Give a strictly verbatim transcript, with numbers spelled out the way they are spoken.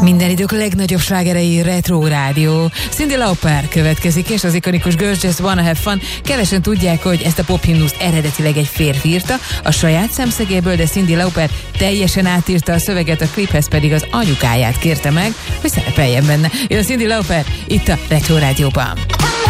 Minden idők legnagyobb slágerei Retro Rádió. Cyndi Lauper következik, és az ikonikus Girls Just Wanna Have Fun. Kevesen tudják, hogy ezt a pophimnuszt eredetileg egy férfi írta a saját szemszögéből, de Cyndi Lauper teljesen átírta a szöveget, a kliphez pedig az anyukáját kérte meg, hogy szerepeljen benne. Jön Cyndi Lauper itt a Retro Rádióban.